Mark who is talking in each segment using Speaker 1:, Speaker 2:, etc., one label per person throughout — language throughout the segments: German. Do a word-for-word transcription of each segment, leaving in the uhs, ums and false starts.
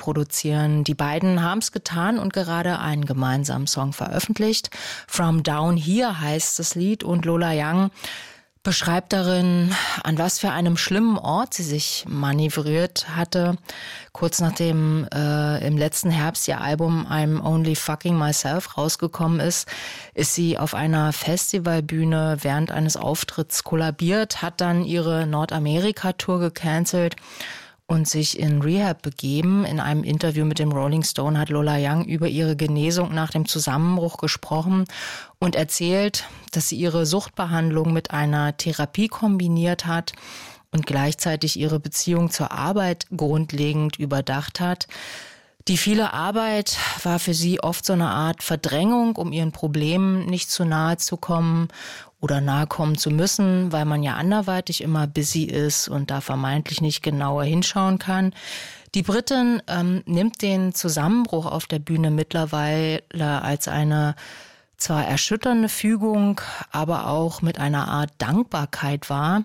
Speaker 1: produzieren. Die beiden haben es getan und gerade einen gemeinsamen Song veröffentlicht. From Down Here heißt das Lied und Lola Young beschreibt darin, an was für einem schlimmen Ort sie sich manövriert hatte. Kurz nachdem äh, im letzten Herbst ihr Album I'm Only Fucking Myself rausgekommen ist, ist sie auf einer Festivalbühne während eines Auftritts kollabiert, hat dann ihre Nordamerika-Tour gecancelt und sich in Rehab begeben. In einem Interview mit dem Rolling Stone hat Lola Young über ihre Genesung nach dem Zusammenbruch gesprochen und erzählt, dass sie ihre Suchtbehandlung mit einer Therapie kombiniert hat und gleichzeitig ihre Beziehung zur Arbeit grundlegend überdacht hat. Die viele Arbeit war für sie oft so eine Art Verdrängung, um ihren Problemen nicht zu nahe zu kommen oder nahe kommen zu müssen, weil man ja anderweitig immer busy ist und da vermeintlich nicht genauer hinschauen kann. Die Britin ähm, nimmt den Zusammenbruch auf der Bühne mittlerweile als eine zwar erschütternde Fügung, aber auch mit einer Art Dankbarkeit wahr,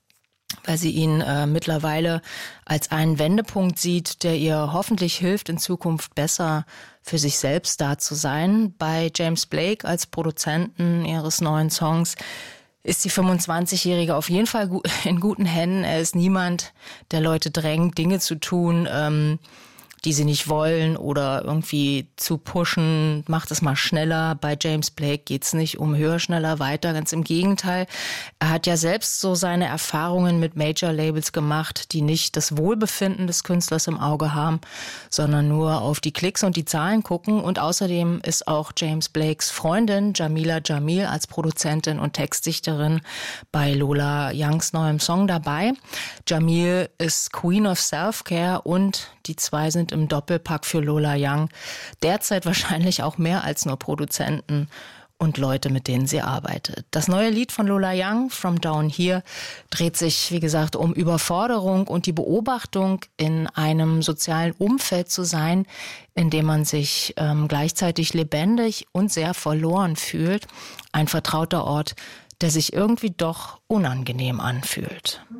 Speaker 1: weil sie ihn äh, mittlerweile als einen Wendepunkt sieht, der ihr hoffentlich hilft, in Zukunft besser für sich selbst da zu sein. Bei James Blake als Produzenten ihres neuen Songs ist die fünfundzwanzigjährige auf jeden Fall in guten Händen. Er ist niemand, der Leute drängt, Dinge zu tun, ähm, die sie nicht wollen oder irgendwie zu pushen, macht es mal schneller. Bei James Blake geht's nicht um höher, schneller, weiter, ganz im Gegenteil. Er hat ja selbst so seine Erfahrungen mit Major-Labels gemacht, die nicht das Wohlbefinden des Künstlers im Auge haben, sondern nur auf die Klicks und die Zahlen gucken. Und außerdem ist auch James Blakes Freundin Jamila Jamil als Produzentin und Textdichterin bei Lola Youngs neuem Song dabei. Jamil ist Queen of Self-Care und die zwei sind im Doppelpack für Lola Young derzeit wahrscheinlich auch mehr als nur Produzenten und Leute, mit denen sie arbeitet. Das neue Lied von Lola Young, From Down Here, dreht sich, wie gesagt, um Überforderung und die Beobachtung, in einem sozialen Umfeld zu sein, in dem man sich ähm, gleichzeitig lebendig und sehr verloren fühlt. Ein vertrauter Ort, der sich irgendwie doch unangenehm anfühlt.